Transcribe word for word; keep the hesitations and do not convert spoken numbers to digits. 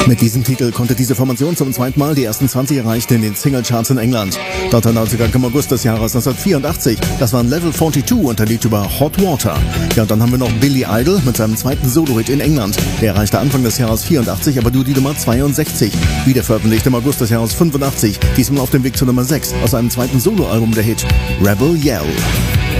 Mit diesem Titel konnte diese Formation zum zweiten Mal die ersten zwanzig erreichen in den Singlecharts in England. Dort erneut sogar im August des Jahres neunzehnhundertvierundachtzig. Das waren Level zweiundvierzig und der Lied über Hot Water. Ja, und dann haben wir noch Billy Idol mit seinem zweiten Solo-Hit in England. Der erreichte Anfang des Jahres vierundachtzig, aber nur die Nummer zweiundsechzig. Wieder veröffentlicht im August des Jahres fünfundachtzig. Diesmal auf dem Weg zur Nummer sechs aus einem zweiten Soloalbum der Hit Rebel Yell.